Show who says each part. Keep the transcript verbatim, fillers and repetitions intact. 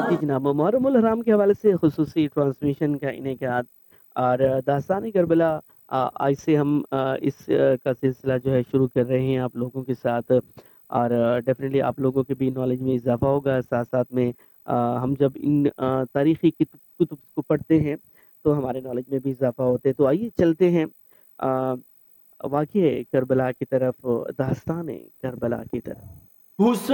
Speaker 1: जी जनाब, मुहर्रमुल हराम के हवाले से खुसूसी ट्रांसमिशन का इनेकात और दास्तान करबला, अ, आज से हम अ, इस अ, का सिलसिला जो है शुरू कर रहे हैं आप लोगों के साथ। और डेफिनेटली आप लोगों के भी नॉलेज में इजाफा होगा, साथ साथ में अ, हम जब इन अ, तारीखी कितु- कुतुब को पढ़ते हैं तो हमारे नॉलेज में भी इजाफा होते हैं। तो आइए चलते हैं अ, वाक़िए करबला की तरफ, दास्तान करबला की तरफ।